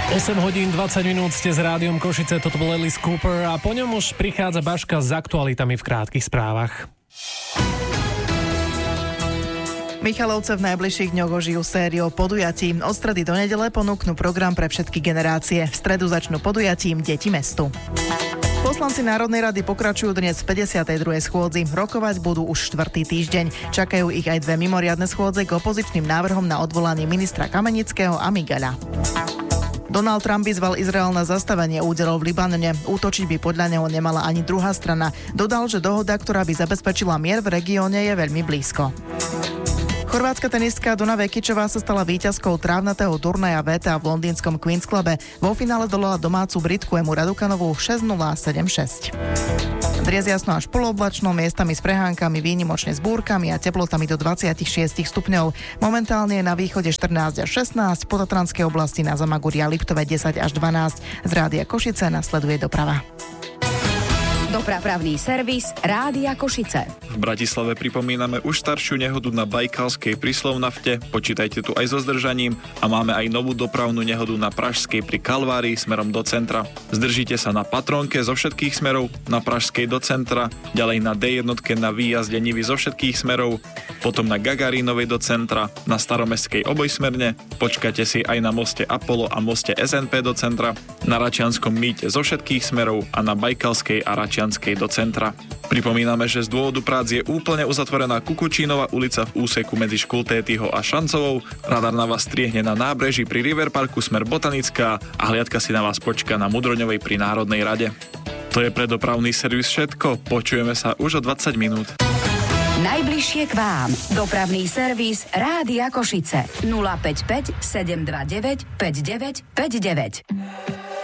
8 hodín 20 minút ste s Rádiom Košice, toto bol Alice Cooper a po ňom už prichádza Baška s aktualitami v krátkych správach. Michalovce v najbližších dňoch ožijú sériou podujatí. Od stredy do nedele ponúknú program pre všetky generácie. V stredu začnú podujatím Deti mestu. Poslanci Národnej rady pokračujú dnes v 52. schôdzi. Rokovať budú už 4. týždeň. Čakajú ich aj 2 mimoriadne schôdze k opozičným návrhom na odvolanie ministra Kamenického a Migaľa. Donald Trump vyzval Izrael na zastavenie úderov v Libanone. Útočiť by podľa neho nemala ani druhá strana. Dodal, že dohoda, ktorá by zabezpečila mier v regióne, je veľmi blízko. Chorvátska tenistka Dona Vekičová sa stala víťazkou trávnatého turnaja VTA v londýnskom Queen's Clube. Vo finále dolala domácu Britku Emu Raducanovú 6-0, 7-6. Dnes jasno až polooblačno, miestami s prehánkami, výnimočne s búrkami a teplotami do 26 stupňov. Momentálne je na východe 14 až 16, po Tatranskej oblasti na Zamaguri a Liptove 10 až 12. Z Rádia Košice nasleduje doprava. Dopravný servis Rádia Košice. V Bratislave pripomíname už staršiu nehodu na Bajkalskej pri Slovnafte, počítajte tu aj so zdržaním, a máme aj novú dopravnú nehodu na Pražskej pri Kalvárii smerom do centra. Zdržite sa na Patrónke zo všetkých smerov, na Pražskej do centra, ďalej na D1 na výjazde Nivy zo všetkých smerov, potom na Gagarínovej do centra, na Staromestskej obojsmerne, počkajte si aj na moste Apollo a moste SNP do centra, na Račianskom mýte zo všetkých smerov a na Bajkalskej a Račianskej do centra. Pripomíname, že z dôvodu prác je úplne uzatvorená Kukučínova ulica v úseku medzi Škultétyho a Šancovou. Radar na vás striehne na nábreží pri Riverparku smer Botanická a hliadka si na vás počká na Mudroňovej pri Národnej rade. To je pre dopravný servis všetko. Počujeme sa už o 20 minút. Najbližšie k vám. Dopravný servis Rádia Košice. 055 729 5959.